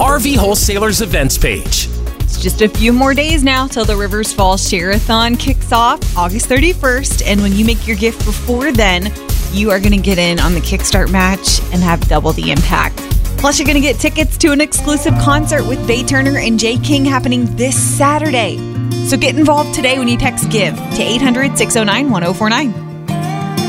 RV Wholesalers events page. It's just a few more days now till the Rivers Falls Share-a-thon kicks off August 31st. And when you make your gift before then, you are going to get in on the Kickstart match and have double the impact. Plus, you're going to get tickets to an exclusive concert with Faye Turner and Jay King happening this Saturday. So get involved today when you text GIVE to 800-609-1049.